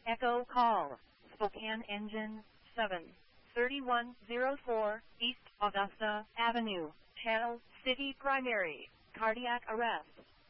Echo call. Spokane Engine 7. 3104 East Augusta Avenue. Channel City Primary. Cardiac arrest.